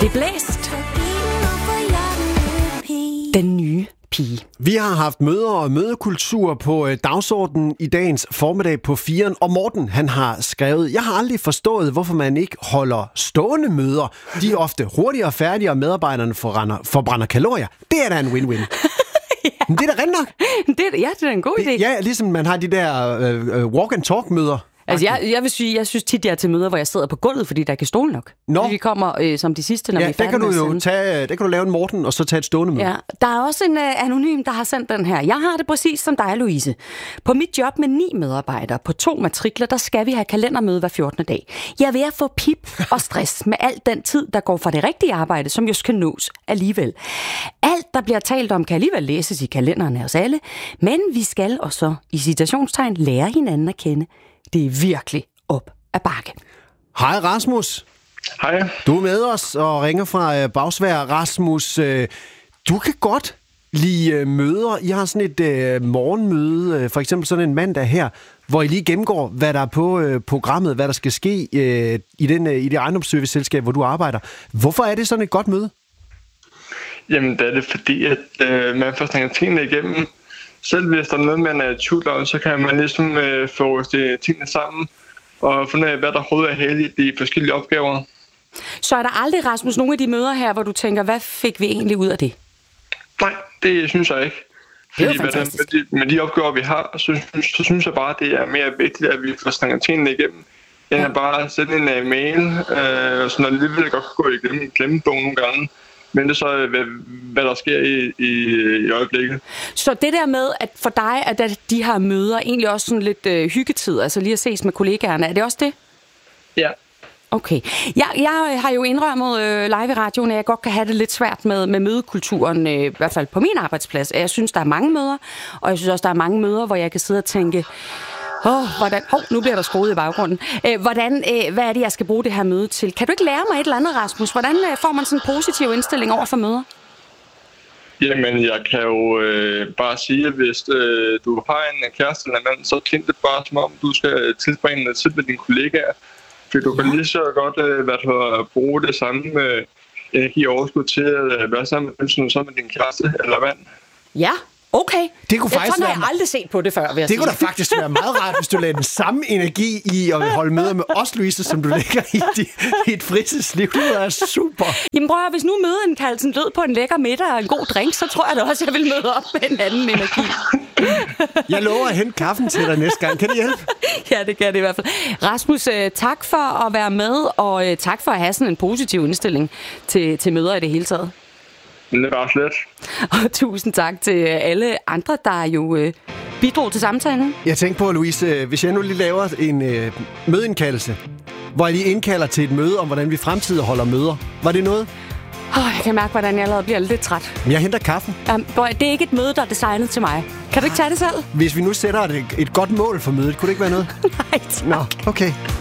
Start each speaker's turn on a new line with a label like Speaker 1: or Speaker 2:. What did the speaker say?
Speaker 1: Det blæst. Den nye pige.
Speaker 2: Vi har haft møder og mødekultur på dagsordenen i dagens formiddag på 4'eren, og Morten, han har skrevet: Jeg har aldrig forstået, hvorfor man ikke holder stående møder. De er ofte hurtigere og færdigere, og medarbejderne forbrænder kalorier. Det er da en win-win. Ja. Men det er da rent nok.
Speaker 1: Det er da en god idé.
Speaker 2: Ja, ligesom man har de der walk-and-talk-møder.
Speaker 1: Altså, jeg vil sige, jeg synes tit, jeg er til møder, hvor jeg sidder på gulvet, fordi der ikke er stol nok. Fordi vi kommer som de sidste, når vi er færdige med at sende.
Speaker 2: Der kan du lave en Morten, og så tage et stående møde.
Speaker 1: Ja, der er også en anonym, der har sendt den her. Jeg har det præcis som dig, Louise. På mit job med 9 medarbejdere på 2 matrikler, der skal vi have kalendermøde hver 14. dag. Jeg er ved at få pip og stress med al den tid, der går fra det rigtige arbejde, som jo skal nås alligevel. Alt, der bliver talt om, kan alligevel læses i kalenderne hos alle, men vi skal også i citationstegn lære hinanden at kende. Det er virkelig op ad bakke.
Speaker 2: Hej Rasmus.
Speaker 3: Hej.
Speaker 2: Du er med os og ringer fra Bagsværd. Rasmus, du kan godt lide møder. I har sådan et morgenmøde, for eksempel sådan en mandag her, hvor I lige gennemgår, hvad der er på programmet, hvad der skal ske i det ejendomsserviceselskab, hvor du arbejder. Hvorfor er det sådan et godt møde?
Speaker 3: Jamen, det er det fordi, at man får snakket tingene igennem. Selv hvis der er noget, man er i tvivl om, så kan man ligesom få tingene sammen og finde ud af, hvad der overhovedet er heldigt i de forskellige opgaver.
Speaker 1: Så er der aldrig, Rasmus, nogle af de møder her, hvor du tænker, hvad fik vi egentlig ud af det?
Speaker 3: Nej, det synes jeg ikke.
Speaker 1: Det er jo fantastisk.
Speaker 3: Med de opgaver, vi har, så synes jeg bare, det er mere vigtigt, at vi får snakket tingene igennem, end at bare sende en mail, så når det alligevel godt kan gå i glemmebogen nogle gange. Men det er så, hvad der sker i øjeblikket. Så
Speaker 1: det der med, at for dig, at de her møder egentlig også sådan lidt hyggetid, altså lige at ses med kollegaerne, er det også det?
Speaker 3: Ja.
Speaker 1: Okay. Jeg har jo indrømmet live i radioen, at jeg godt kan have det lidt svært med mødekulturen, i hvert fald på min arbejdsplads. Jeg synes, der er mange møder, og jeg synes også, der er mange møder, hvor jeg kan sidde og tænke, nu bliver der skruet i baggrunden. Hvad er det, jeg skal bruge det her møde til? Kan du ikke lære mig et eller andet, Rasmus? Hvordan får man sådan en positiv indstilling over for møder?
Speaker 3: Jamen, jeg kan jo bare sige, at hvis du har en kæreste eller mand, så tænk det bare som om, du skal tilbringe noget tid med dine kollegaer. For du kan lige så godt bruge det samme energi og overskud til at være sammen med din kæreste eller mand.
Speaker 1: Ja. Okay.
Speaker 2: Det kunne faktisk
Speaker 1: sådan har jeg aldrig set på det før, vil jeg sige.
Speaker 2: Kunne da faktisk være meget rart, hvis du lagde den samme energi i at holde møder med os, Louise, som du lægger i et fritidsliv. Det er super.
Speaker 1: Jamen prøv at, hvis nu mødeindkaldelsen lød på en lækker middag og en god drink, så tror jeg da også, jeg vil møde op med en anden energi.
Speaker 2: Jeg lover at hente kaffen til dig næste gang. Kan det hjælpe?
Speaker 1: Ja, det kan det i hvert fald. Rasmus, tak for at være med, og tak for at have sådan en positiv indstilling til møder i det hele taget.
Speaker 3: Det var slet.
Speaker 1: Og tusind tak til alle andre, der jo bidrog til samtalen.
Speaker 2: Jeg tænkte på, Louise, hvis jeg nu lige laver en mødeindkaldelse, hvor jeg lige indkalder til et møde om, hvordan vi fremtidig holder møder. Var det noget?
Speaker 1: Jeg kan mærke, hvordan jeg allerede bliver lidt træt.
Speaker 2: Men jeg henter kaffen.
Speaker 1: Det er ikke et møde, der er designet til mig. Kan du ikke tage det selv?
Speaker 2: Hvis vi nu sætter et godt mål for mødet, kunne det ikke være noget?
Speaker 1: Nej, tak.
Speaker 2: Nå, okay.